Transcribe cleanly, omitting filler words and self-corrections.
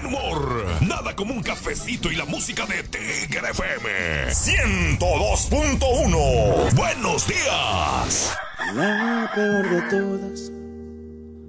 buen humor. Nada como un cafecito y la música de Tigre FM 102.1. Buenos días. La peor de todas